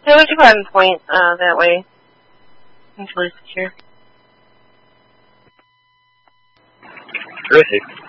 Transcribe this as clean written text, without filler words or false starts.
Yeah, we can go ahead and point that way. Usually secure. Terrific.